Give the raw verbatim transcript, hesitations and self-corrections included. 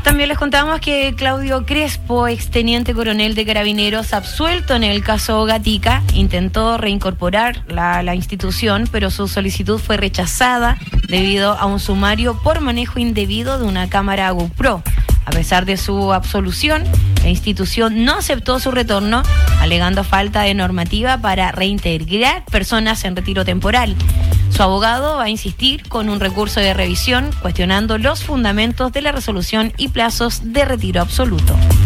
También les contamos que Claudio Crespo, exteniente coronel de Carabineros, absuelto en el caso Gatica, intentó reincorporar la, la institución, pero su solicitud fue rechazada debido a un sumario por manejo indebido de una cámara GoPro. A pesar de su absolución, la institución no aceptó su retorno, alegando falta de normativa para reintegrar personas en retiro temporal. Su abogado va a insistir con un recurso de revisión, cuestionando los fundamentos de la resolución y plazos de retiro absoluto.